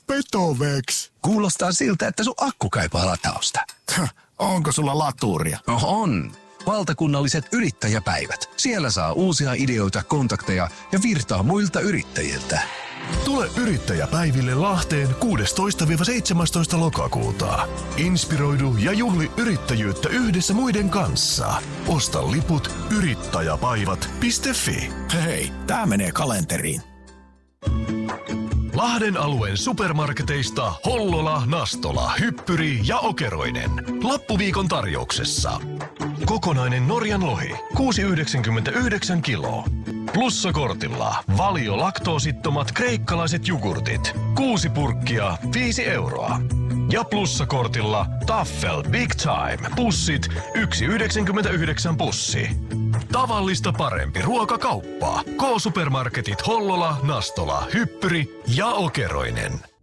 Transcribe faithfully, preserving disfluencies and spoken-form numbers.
Petoveks. Kuulostaa siltä, että sun akku kaipaa latausta. Onko sulla laturia? No on. Valtakunnalliset yrittäjäpäivät. Siellä saa uusia ideoita, kontakteja ja virtaa muilta yrittäjiltä. Tule yrittäjäpäiville Lahteen kuudestoista seitsemästoista lokakuuta. Inspiroidu ja juhli yrittäjyyttä yhdessä muiden kanssa. Osta liput yrittäjäpäivät piste fi. Hei, tää menee kalenteriin. Lahden alueen supermarketeista Hollola, Nastola, Hyppyri ja Okeroinen. Lappuviikon tarjouksessa. Kokonainen Norjan lohi, kuusi pilkku yhdeksänkymmentäyhdeksän kiloa. Plussakortilla Valio laktoosittomat kreikkalaiset jogurtit. Kuusi purkkia, viisi euroa. Ja plussakortilla Taffel Big Time pussit, yksi pilkku yhdeksänkymmentäyhdeksän pussi. Tavallista parempi ruokakauppa. K-supermarketit Hollola, Nastola, Hyppyri ja Okeroinen.